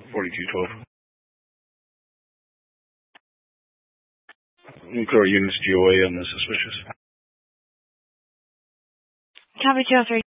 4212. We clear our units GOA on the suspicious. Copy 203.